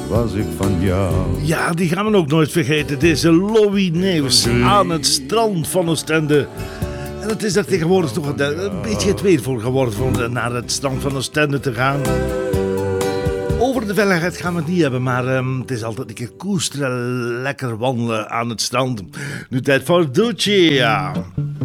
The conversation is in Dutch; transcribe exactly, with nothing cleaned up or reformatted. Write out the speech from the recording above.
was ik van jou. Ja, die gaan we ook nooit vergeten. Deze Louis Neefs aan het strand van Oostende. En het is daar tegenwoordig toch een, een beetje het weer voor geworden om naar het strand van Oostende te gaan. Over de veiligheid gaan we het niet hebben, maar um, het is altijd een keer koesteren, lekker wandelen aan het strand. Nu tijd voor Duccia.